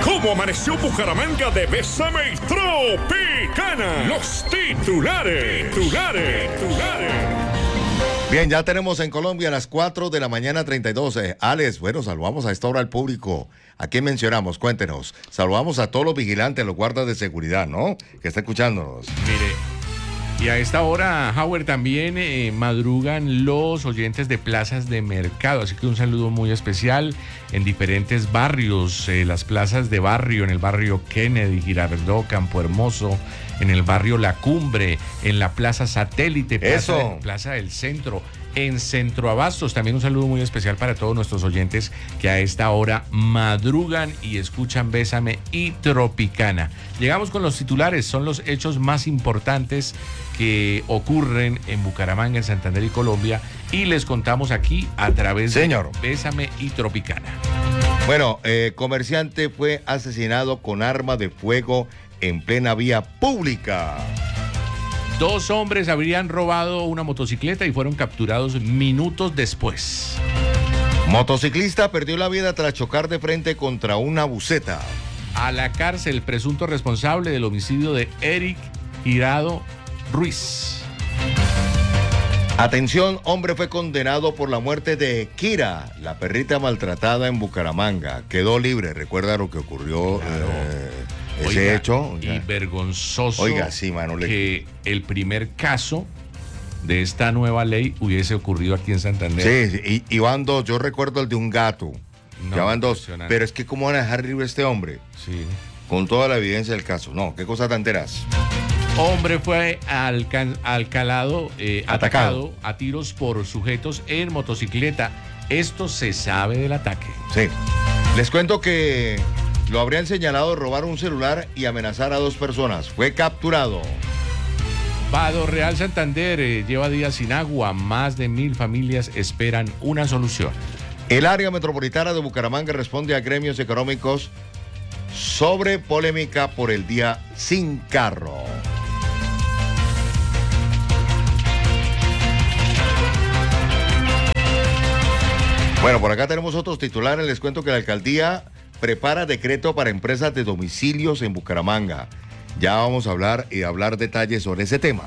¿Cómo amaneció Bucaramanga de Bésame y Tropicana? Los titulares. Bien, ya tenemos en Colombia a las 4 de la mañana 32. Alex, bueno, saludamos a esta hora al público. ¿A quién mencionamos? Cuéntenos. Saludamos a todos los vigilantes, a los guardas de seguridad, ¿no? Que está escuchándonos. Mire, y a esta hora, Howard, también madrugan los oyentes de plazas de mercado, así que un saludo muy especial en diferentes barrios, las plazas de barrio, en el barrio Kennedy, Girardot, Campo Hermoso, en el barrio La Cumbre, en la Plaza Satélite, Plaza del Centro, en Centro Abastos. También un saludo muy especial para todos nuestros oyentes que a esta hora madrugan y escuchan Bésame y Tropicana. Llegamos con los titulares, son los hechos más importantes que ocurren en Bucaramanga, en Santander y Colombia, y les contamos aquí a través de Bésame y Tropicana. Bueno, comerciante fue asesinado con arma de fuego en plena vía pública. 2 hombres habrían robado una motocicleta y fueron capturados minutos después. Motociclista perdió la vida tras chocar de frente contra una buseta. A la cárcel, presunto responsable del homicidio de Eric Girado Ruiz. Atención, hombre fue condenado por la muerte de Kira, la perrita maltratada en Bucaramanga. Quedó libre, recuerda lo que ocurrió, ese hecho. Y vergonzoso que el primer caso de esta nueva ley hubiese ocurrido aquí en Santander. Sí, y van 2, yo recuerdo el de un gato. No, ya van 2, pero es que ¿cómo van a dejar libre a este hombre? Sí. Con toda la evidencia del caso. No, qué cosa tan tenaz. Hombre fue atacado a tiros por sujetos en motocicleta. Esto se sabe del ataque. Sí. Les cuento que lo habrían señalado de robar un celular y amenazar a 2 personas. Fue capturado. Vado Real Santander lleva días sin agua. Más de 1.000 familias esperan una solución. El área metropolitana de Bucaramanga responde a gremios económicos sobre polémica por el día sin carro. Bueno, por acá tenemos otros titulares. Les cuento que la alcaldía prepara decreto para empresas de domicilios en Bucaramanga. Ya vamos a hablar detalles sobre ese tema.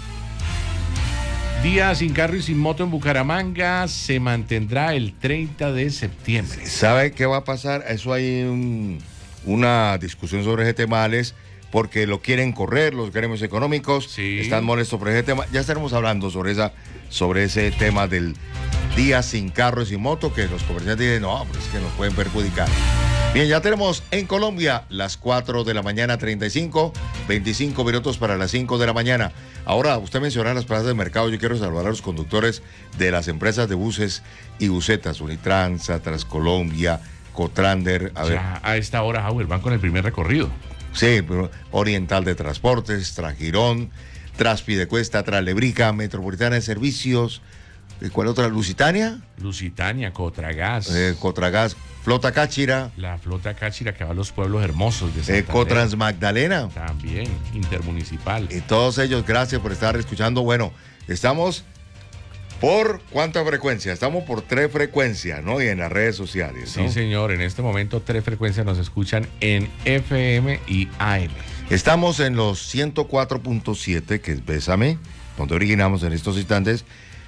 Día sin carro y sin moto en Bucaramanga se mantendrá el 30 de septiembre. ¿Sabe qué va a pasar? Eso hay una discusión sobre ese tema, Alex, porque lo quieren correr los gremios económicos. Sí. Están molestos por ese tema. Ya estaremos hablando sobre ese tema del día sin carro y sin moto, que los comerciantes dicen, no, pues es que nos pueden perjudicar. Bien, ya tenemos en Colombia las 4 de la mañana 35, 25 minutos para las 5 de la mañana. Ahora, usted mencionó las plazas de mercado. Yo quiero saludar a los conductores de las empresas de buses y busetas, Unitransa, Transcolombia, Cotrander. A esta hora, Howard, van con el primer recorrido. Sí, Oriental de Transportes, Transgirón, Transpidecuesta, Translebrica, Metropolitana de Servicios. ¿Cuál otra? ¿Lusitania? Lusitania, Cotragas. Cotragas, Flota Cáchira. La Flota Cáchira que va a los pueblos hermosos de Santander. Cotrans Magdalena. También, Intermunicipal. Y todos ellos, gracias por estar escuchando. Bueno, estamos por ¿cuánta frecuencia? Estamos por 3 frecuencias, ¿no? Y en las redes sociales, ¿no? Sí, señor. En este momento 3 frecuencias nos escuchan en FM y AM. Estamos en los 104.7, que es Bésame, donde originamos en estos instantes.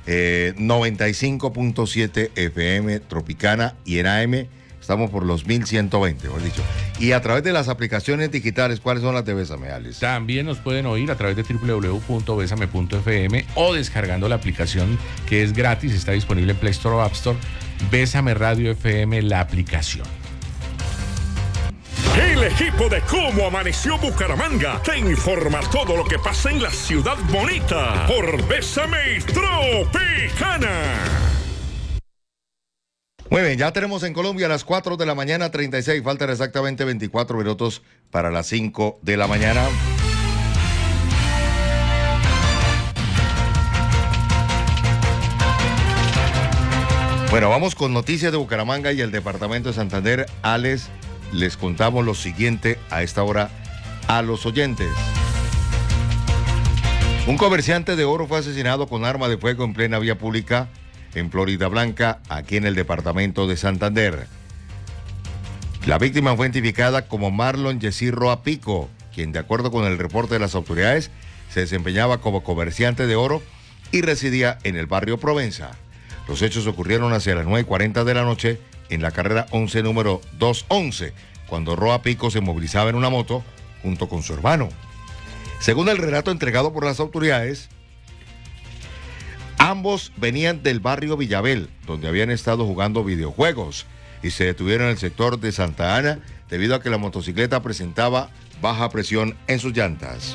95.7 FM Tropicana, y en AM estamos por los 1120, mejor dicho. Y a través de las aplicaciones digitales, ¿cuáles son las de Bésame, Alex? También nos pueden oír a través de www.besame.fm o descargando la aplicación, que es gratis, está disponible en Play Store o App Store. Bésame Radio FM, la aplicación. El equipo de Cómo Amaneció Bucaramanga te informa todo lo que pasa en la ciudad bonita por Bésame y Tropicana. Muy bien, ya tenemos en Colombia las 4 de la mañana 36, faltan exactamente 24 minutos para las 5 de la mañana. Bueno, vamos con noticias de Bucaramanga y el departamento de Santander. Alex, les contamos lo siguiente a esta hora a los oyentes. Un comerciante de oro fue asesinado con arma de fuego en plena vía pública en Florida Blanca, aquí en el departamento de Santander. La víctima fue identificada como Marlon Yesir Roa Pico, quien de acuerdo con el reporte de las autoridades se desempeñaba como comerciante de oro y residía en el barrio Provenza. Los hechos ocurrieron hacia las 9:40 de la noche en la carrera 11 número 211, cuando Roa Pico se movilizaba en una moto junto con su hermano. Según el relato entregado por las autoridades, ambos venían del barrio Villabel, donde habían estado jugando videojuegos, y se detuvieron en el sector de Santa Ana debido a que la motocicleta presentaba baja presión en sus llantas.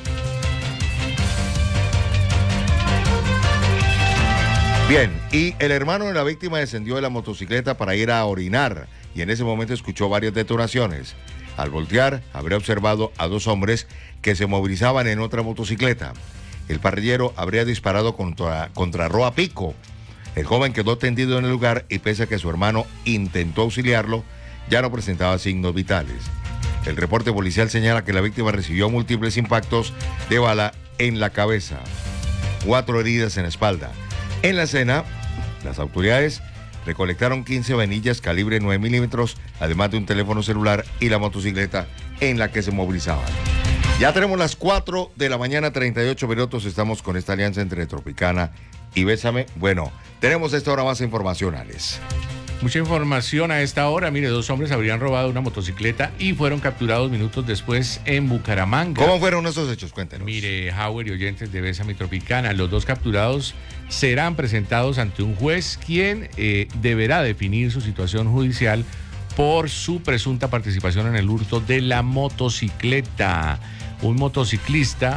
Bien, y el hermano de la víctima descendió de la motocicleta para ir a orinar y en ese momento escuchó varias detonaciones. Al voltear, habría observado a dos hombres que se movilizaban en otra motocicleta. El parrillero habría disparado contra Roa Pico. El joven quedó tendido en el lugar y pese a que su hermano intentó auxiliarlo, ya no presentaba signos vitales. El reporte policial señala que la víctima recibió múltiples impactos de bala en la cabeza, 4 heridas en la espalda. En la escena, las autoridades recolectaron 15 vainillas calibre 9 milímetros, además de un teléfono celular y la motocicleta en la que se movilizaban. Ya tenemos las 4 de la mañana, 38 minutos. Estamos con esta alianza entre Tropicana y Bésame. Bueno, tenemos a esta hora más información, Alex. Mucha información a esta hora. Mire, 2 hombres habrían robado una motocicleta y fueron capturados minutos después en Bucaramanga. ¿Cómo fueron esos hechos? Cuéntenos. Mire, Howard y oyentes de Bésame Tropicana, los 2 capturados serán presentados ante un juez quien deberá definir su situación judicial por su presunta participación en el hurto de la motocicleta. Un motociclista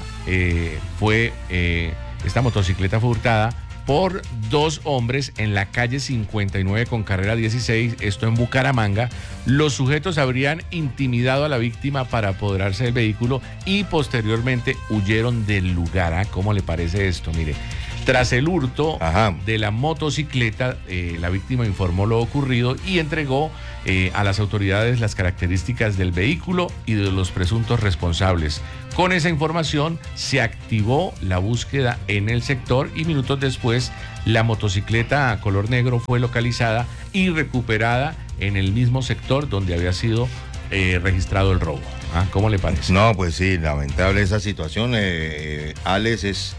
esta motocicleta fue hurtada por 2 hombres en la calle 59 con carrera 16, esto en Bucaramanga. Los sujetos habrían intimidado a la víctima para apoderarse del vehículo y posteriormente huyeron del lugar. ¿Cómo le parece esto? Mire, tras el hurto de la motocicleta, la víctima informó lo ocurrido y entregó a las autoridades las características del vehículo y de los presuntos responsables. Con esa información se activó la búsqueda en el sector y minutos después la motocicleta a color negro fue localizada y recuperada en el mismo sector donde había sido registrado el robo. ¿Cómo le parece? No, pues sí, lamentable esa situación. Alex, es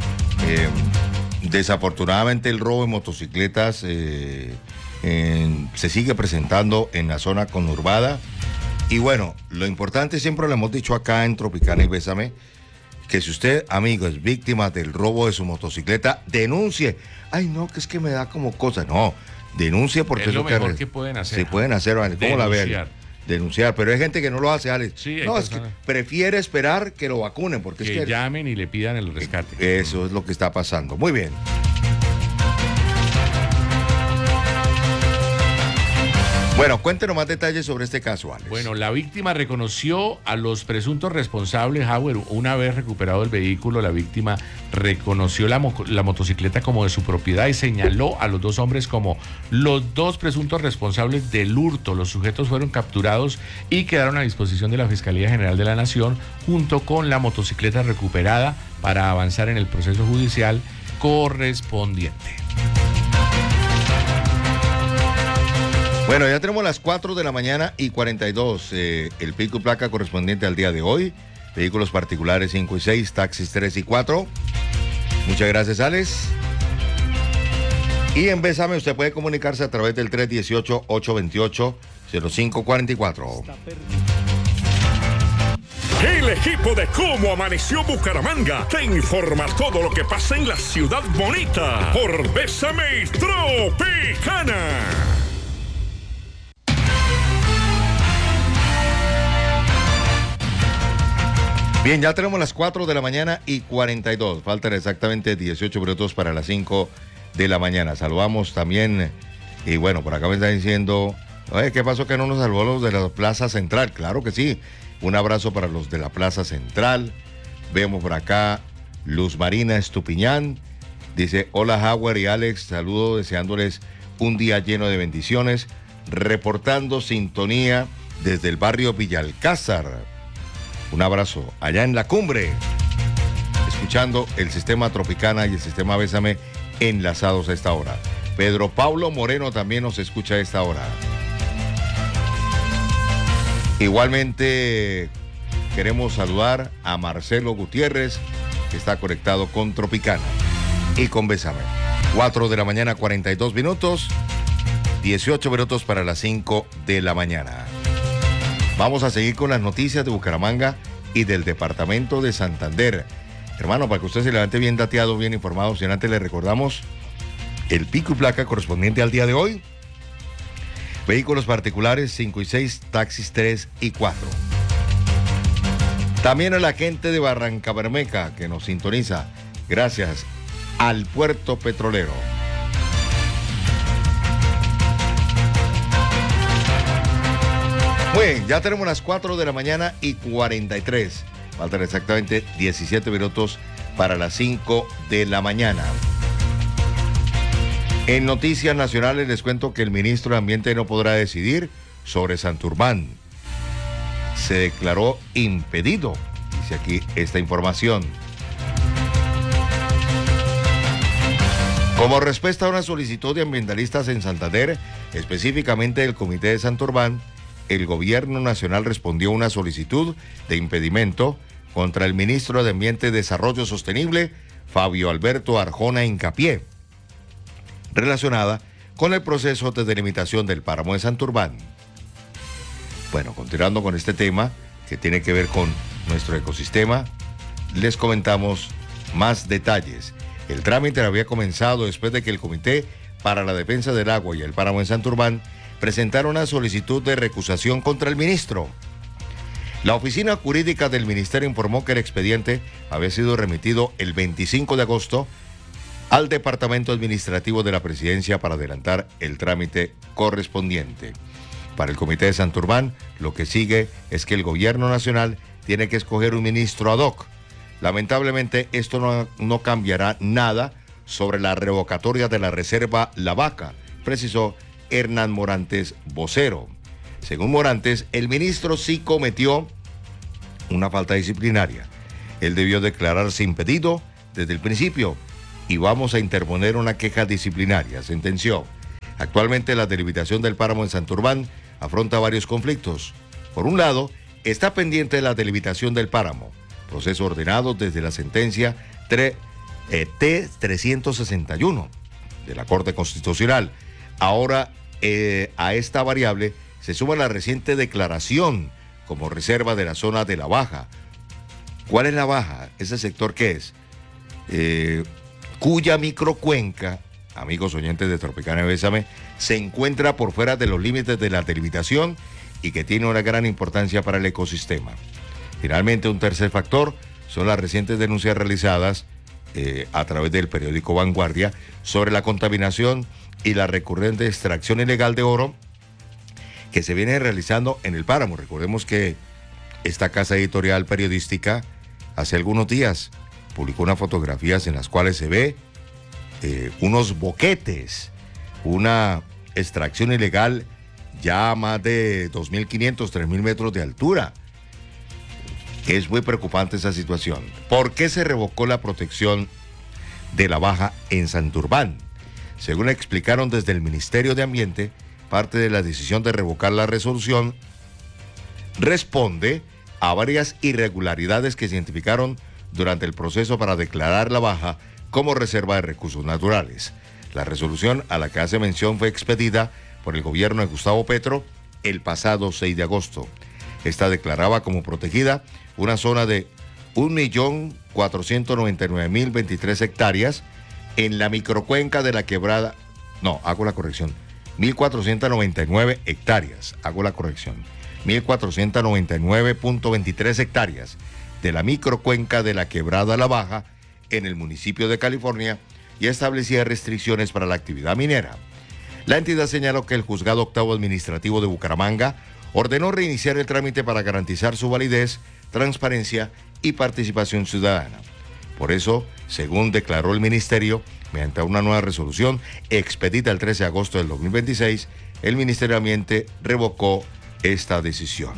desafortunadamente el robo de motocicletas se sigue presentando en la zona conurbada. Y bueno, lo importante, siempre lo hemos dicho acá en Tropicana y Bésame, que si usted, amigo, es víctima del robo de su motocicleta, denuncie. Ay, no, que es que me da como cosa. No, denuncie porque es lo mejor que pueden hacer. Sí, pueden hacer, ¿vale? ¿Cómo la ven? Denunciar, pero hay gente que no lo hace, Alex. Sí, no, es que prefiere esperar que lo vacunen. Porque que es que llamen y le pidan el rescate. Eso es lo que está pasando. Muy bien. Bueno, cuéntenos más detalles sobre este caso, Alex. Bueno, la víctima reconoció a los presuntos responsables, Howard. Una vez recuperado el vehículo, la víctima reconoció la motocicleta como de su propiedad y señaló a los 2 hombres como los 2 presuntos responsables del hurto. Los sujetos fueron capturados y quedaron a disposición de la Fiscalía General de la Nación junto con la motocicleta recuperada para avanzar en el proceso judicial correspondiente. Bueno, ya tenemos las 4 de la mañana y 42. El pico y placa correspondiente al día de hoy. Vehículos particulares 5 y 6, taxis 3 y 4. Muchas gracias, Alex. Y en Bésame usted puede comunicarse a través del 318-828-0544. El equipo de Cómo Amaneció Bucaramanga te informa todo lo que pasa en la ciudad bonita por Bésame Tropicana. Bien, ya tenemos las 4 de la mañana y 42. Faltan exactamente 18 minutos para las 5 de la mañana. Saludamos también, y bueno, por acá me está diciendo, oye, ¿qué pasó que no nos salvó los de la Plaza Central? Claro que sí. Un abrazo para los de la Plaza Central. Vemos por acá Luz Marina Estupiñán. Dice, hola Howard y Alex, saludo deseándoles un día lleno de bendiciones. Reportando sintonía desde el barrio Villalcázar. Un abrazo allá en la cumbre, escuchando el sistema Tropicana y el sistema Bésame enlazados a esta hora. Pedro Pablo Moreno también nos escucha a esta hora. Igualmente queremos saludar a Marcelo Gutiérrez, que está conectado con Tropicana y con Bésame. 4 de la mañana, 42 minutos, 18 minutos para las 5 de la mañana. Vamos a seguir con las noticias de Bucaramanga y del departamento de Santander. Hermano, para que usted se levante bien dateado, bien informado, si antes le recordamos el pico y placa correspondiente al día de hoy. Vehículos particulares 5 y 6, taxis 3 y 4. También a la gente de Barrancabermeja que nos sintoniza, gracias al puerto petrolero. Muy bien, ya tenemos las 4 de la mañana y 43. Faltan exactamente 17 minutos para las 5 de la mañana. En noticias nacionales les cuento que el ministro de Ambiente no podrá decidir sobre Santurbán. Se declaró impedido, dice aquí esta información. Como respuesta a una solicitud de ambientalistas en Santander, específicamente del Comité de Santurbán, el Gobierno Nacional respondió a una solicitud de impedimento contra el ministro de Ambiente y Desarrollo Sostenible, Fabio Alberto Arjona Hincapié, relacionada con el proceso de delimitación del páramo de Santurbán. Bueno, continuando con este tema que tiene que ver con nuestro ecosistema, les comentamos más detalles. El trámite había comenzado después de que el Comité para la Defensa del Agua y el Páramo en Santurbán presentara una solicitud de recusación contra el ministro. La oficina jurídica del ministerio informó que el expediente había sido remitido el 25 de agosto al Departamento Administrativo de la Presidencia para adelantar el trámite correspondiente. Para el Comité de Santurbán, lo que sigue es que el Gobierno Nacional tiene que escoger un ministro ad hoc. Lamentablemente, esto no cambiará nada sobre la revocatoria de la reserva La Vaca, precisó Hernán Morantes, vocero. Según Morantes, el ministro sí cometió una falta disciplinaria. Él debió declararse impedido desde el principio y vamos a interponer una queja disciplinaria, sentenció. Actualmente la delimitación del páramo en Santurbán afronta varios conflictos. Por un lado, está pendiente la delimitación del páramo, proceso ordenado desde la sentencia T-361 de la Corte Constitucional. Ahora, a esta variable se suma la reciente declaración como reserva de la zona de La Baja. ¿Cuál es La Baja? ¿Ese sector qué es? Cuya microcuenca, amigos oyentes de Tropicana y Bésame, se encuentra por fuera de los límites de la delimitación y que tiene una gran importancia para el ecosistema. Finalmente, un tercer factor son las recientes denuncias realizadas a través del periódico Vanguardia sobre la contaminación y la recurrente extracción ilegal de oro que se viene realizando en el páramo. Recordemos que esta casa editorial periodística hace algunos días publicó unas fotografías en las cuales se ve unos boquetes, una extracción ilegal ya a más de 2.500, 3.000 metros de altura. Es muy preocupante esa situación. ¿Por qué se revocó la protección de La Baja en Santurbán? Según explicaron desde el Ministerio de Ambiente, parte de la decisión de revocar la resolución responde a varias irregularidades que se identificaron durante el proceso para declarar La Baja como reserva de recursos naturales. La resolución a la que hace mención fue expedida por el gobierno de Gustavo Petro el pasado 6 de agosto. Esta declaraba como protegida una zona de 1.499.023 hectáreas en la microcuenca de la quebrada, 1.499 hectáreas, 1.499.23 hectáreas de la microcuenca de la quebrada La Baja en el municipio de California y establecía restricciones para la actividad minera. La entidad señaló que el Juzgado Octavo Administrativo de Bucaramanga ordenó reiniciar el trámite para garantizar su validez, transparencia y participación ciudadana. Por eso, según declaró el Ministerio, mediante una nueva resolución expedita el 13 de agosto del 2026, el Ministerio de Ambiente revocó esta decisión.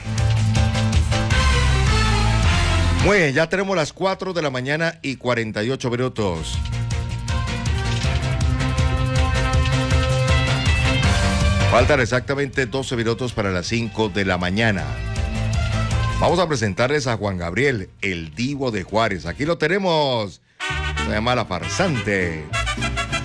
Muy bien, ya tenemos las 4 de la mañana y 48 minutos. Faltan exactamente 12 minutos para las 5 de la mañana. Vamos a presentarles a Juan Gabriel, el divo de Juárez. Aquí lo tenemos. Se llama La Farsante.